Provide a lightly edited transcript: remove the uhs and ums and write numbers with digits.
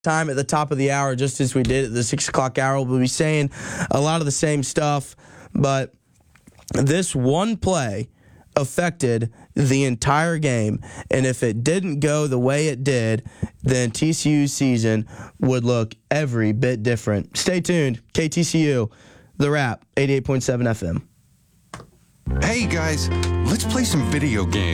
time at the top of the hour, just as we did at the 6 o'clock hour. We'll be saying a lot of the same stuff, but this one play affected the entire game, and if it didn't go the way it did, then TCU's season would look every bit different. Stay tuned. KTCU, The Wrap, 88.7 FM. Hey guys, let's play some video games.